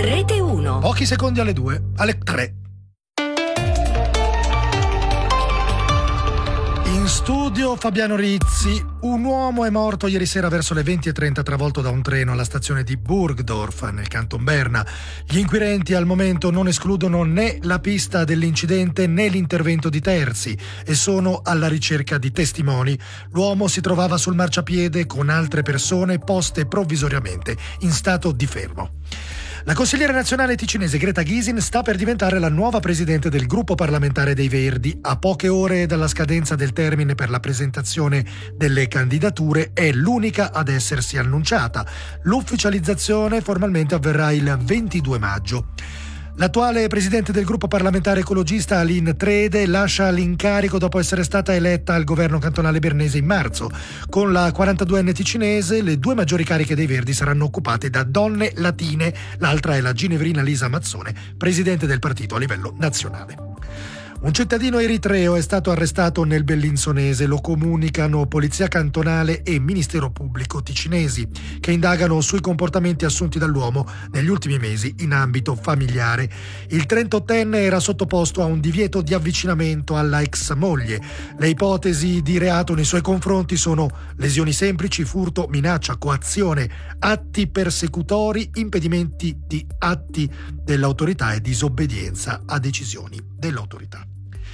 Rete 1. Pochi secondi alle 2, alle 3. In studio Fabiano Rizzi. Un uomo è morto ieri sera verso le 20:30 travolto da un treno alla stazione di Burgdorf nel Canton Berna. Gli inquirenti al momento non escludono né la pista dell'incidente né l'intervento di terzi e sono alla ricerca di testimoni. L'uomo si trovava sul marciapiede con altre persone poste provvisoriamente in stato di fermo. La consigliera nazionale ticinese Greta Gysin sta per diventare la nuova presidente del gruppo parlamentare dei Verdi. A poche ore dalla scadenza del termine per la presentazione delle candidature è l'unica ad essersi annunciata. L'ufficializzazione formalmente avverrà il 22 maggio. L'attuale presidente del gruppo parlamentare ecologista Aline Trede lascia l'incarico dopo essere stata eletta al governo cantonale bernese in marzo. Con la 42enne ticinese le due maggiori cariche dei Verdi saranno occupate da donne latine, l'altra è la ginevrina Lisa Mazzone, presidente del partito a livello nazionale. Un cittadino eritreo è stato arrestato nel Bellinzonese, lo comunicano Polizia Cantonale e Ministero Pubblico ticinesi, che indagano sui comportamenti assunti dall'uomo negli ultimi mesi in ambito familiare. Il 38enne era sottoposto a un divieto di avvicinamento alla ex moglie. Le ipotesi di reato nei suoi confronti sono lesioni semplici, furto, minaccia, coazione, atti persecutori, impedimenti di atti dell'autorità e disobbedienza a decisioni dell'autorità.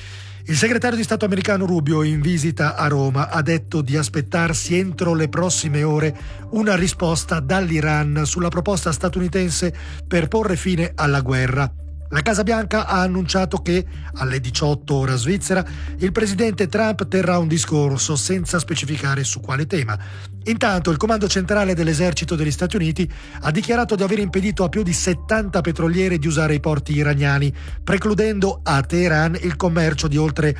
Il segretario di Stato americano Rubio, in visita a Roma, ha detto di aspettarsi entro le prossime ore una risposta dall'Iran sulla proposta statunitense per porre fine alla guerra. La Casa Bianca ha annunciato che, alle 18 ora svizzera, il presidente Trump terrà un discorso senza specificare su quale tema. Intanto il comando centrale dell'esercito degli Stati Uniti ha dichiarato di aver impedito a più di 70 petroliere di usare i porti iraniani, precludendo a Teheran il commercio di oltre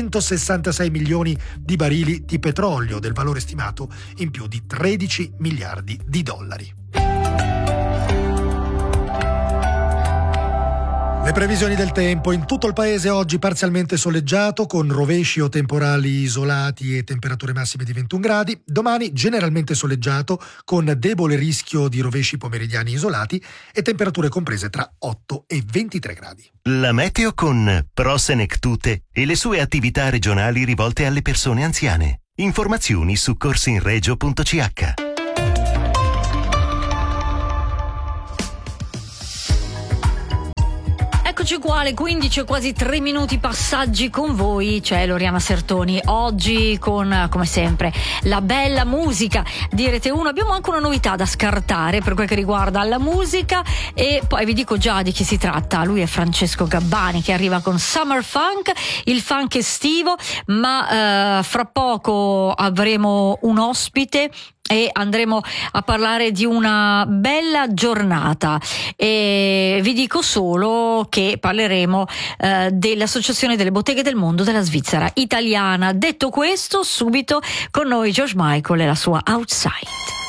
166 milioni di barili di petrolio, del valore stimato in più di 13 miliardi di dollari. Le previsioni del tempo: in tutto il paese oggi parzialmente soleggiato con rovesci o temporali isolati e temperature massime di 21 gradi. Domani generalmente soleggiato con debole rischio di rovesci pomeridiani isolati e temperature comprese tra 8 e 23 gradi. La meteo con Pro Senectute e le sue attività regionali rivolte alle persone anziane. Informazioni su corsinregio.ch. Eccoci qua alle 15, quasi 3 minuti passaggi con voi, c'è Loriana Sertoni. Oggi con, come sempre, la bella musica di Rete 1. Abbiamo anche una novità da scartare per quel che riguarda la musica e poi vi dico già di chi si tratta. Lui è Francesco Gabbani, che arriva con Summer Funk, il funk estivo, ma fra poco avremo un ospite e andremo a parlare di una bella giornata e vi dico solo che parleremo dell'Associazione delle Botteghe del Mondo della Svizzera italiana. Detto questo, subito con noi George Michael e la sua Outside.